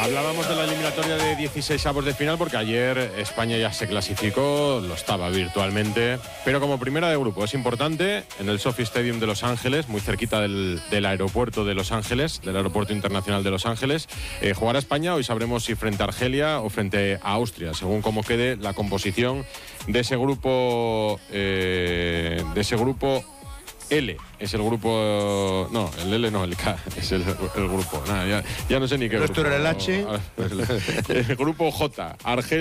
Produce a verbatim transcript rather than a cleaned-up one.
Hablábamos de la eliminatoria de dieciséis avos de final porque ayer España ya se clasificó, lo estaba virtualmente, pero como primera de grupo es importante en el SoFi Stadium de Los Ángeles, muy cerquita del, del aeropuerto de Los Ángeles, del aeropuerto internacional de Los Ángeles, eh, jugar a España. Hoy sabremos si frente a Argelia o frente a Austria, según cómo quede la composición de ese grupo, eh, de ese grupo L. Es el grupo... No, el L no, el K. Es el, el grupo. Nada, ya, ya no sé ni qué ¿No grupo. esto era el H? El grupo J. Argelia.